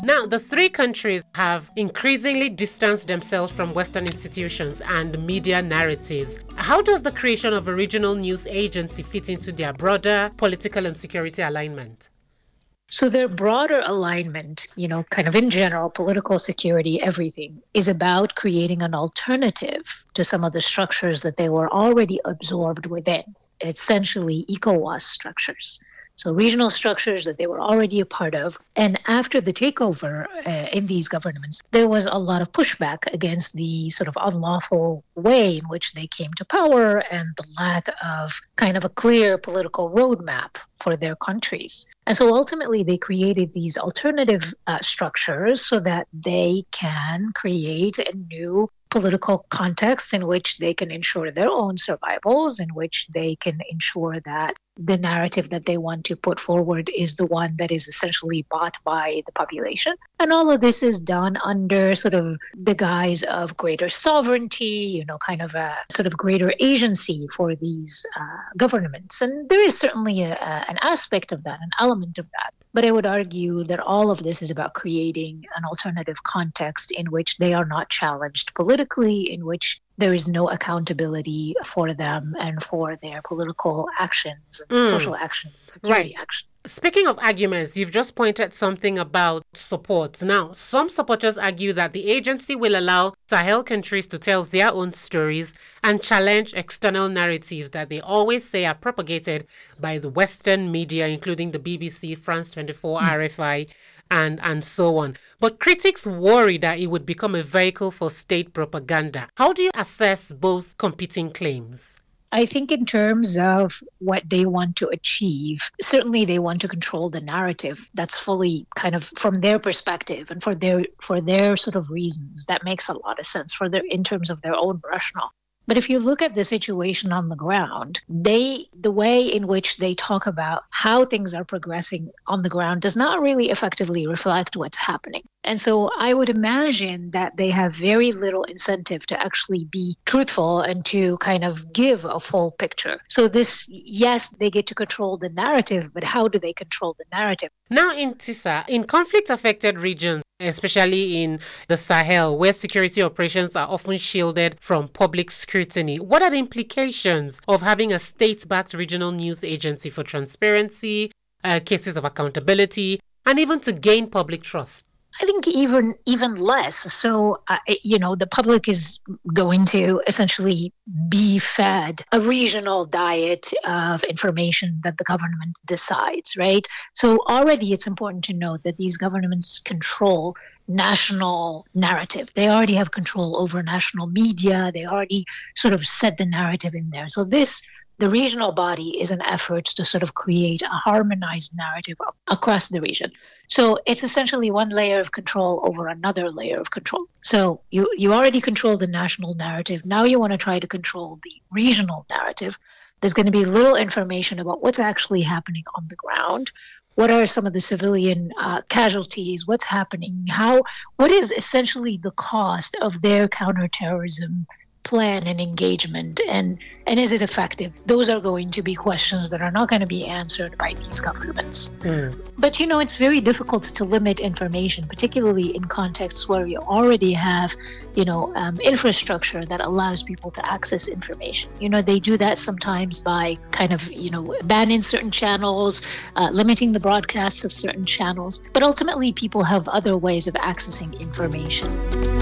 Now, the three countries have increasingly distanced themselves from Western institutions and media narratives. How does the creation of a regional news agency fit into their broader political and security alignment? So their broader alignment, kind of in general, political security, everything, is about creating an alternative to some of the structures that they were already absorbed within, essentially ECOWAS structures. So regional structures that they were already a part of. And after the takeover in these governments, there was a lot of pushback against the sort of unlawful way in which they came to power and the lack of kind of a clear political roadmap for their countries. And so ultimately they created these alternative structures so that they can create a new political context in which they can ensure their own survivals, in which they can ensure that the narrative that they want to put forward is the one that is essentially bought by the population. And all of this is done under sort of the guise of greater sovereignty, kind of a sort of greater agency for these governments. And there is certainly an aspect of that, an element of that. But I would argue that all of this is about creating an alternative context in which they are not challenged politically, in which there is no accountability for them and for their political actions and social actions, security actions. Speaking of arguments, you've just pointed something about support. Now, some supporters argue that the agency will allow Sahel countries to tell their own stories and challenge external narratives that they always say are propagated by the Western media, including the BBC, France 24, RFI, and so on. But critics worry that it would become a vehicle for state propaganda. How do you assess both competing claims? I think in terms of what they want to achieve, certainly they want to control the narrative. That's fully kind of from their perspective and for their sort of reasons. That makes a lot of sense in terms of their own rationale. But if you look at the situation on the ground, the way in which they talk about how things are progressing on the ground does not really effectively reflect what's happening. And so I would imagine that they have very little incentive to actually be truthful and to kind of give a full picture. So yes, they get to control the narrative, but how do they control the narrative? Now, in conflict-affected regions, especially in the Sahel, where security operations are often shielded from public scrutiny, what are the implications of having a state-backed regional news agency for transparency, cases of accountability, and even to gain public trust? I think even less. So, the public is going to essentially be fed a regional diet of information that the government decides, right? So already it's important to note that these governments control national narrative. They already have control over national media. They already sort of set the narrative in there. So the regional body is an effort to sort of create a harmonized narrative across the region. So it's essentially one layer of control over another layer of control. So you already control the national narrative. Now you want to try to control the regional narrative. There's going to be little information about what's actually happening on the ground. What are some of the civilian casualties? What's happening? What is essentially the cost of their counterterrorism plan and engagement, and is it effective? Those are going to be questions that are not going to be answered by these governments. But it's very difficult to limit information, particularly in contexts where you already have infrastructure that allows people to access information. They do that sometimes by kind of banning certain channels, limiting the broadcasts of certain channels, but ultimately people have other ways of accessing information.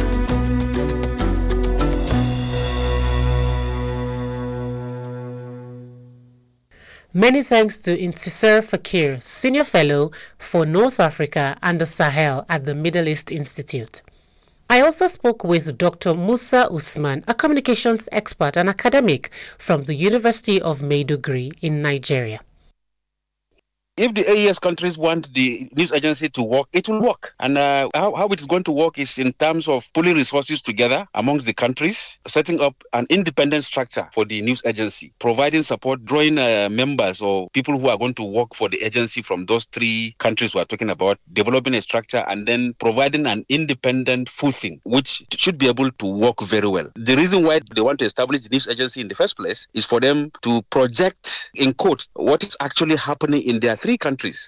Many thanks to Intisar Fakir, Senior Fellow for North Africa and the Sahel at the Middle East Institute. I also spoke with Dr. Musa Usman, a communications expert and academic from the University of Maiduguri in Nigeria. If the AES countries want the news agency to work, it will work. And how it's going to work is in terms of pulling resources together amongst the countries, setting up an independent structure for the news agency, providing support, drawing members or people who are going to work for the agency from those three countries we are talking about, developing a structure and then providing an independent footing, which should be able to work very well. The reason why they want to establish the news agency in the first place is for them to project, in quotes, what is actually happening in their three countries.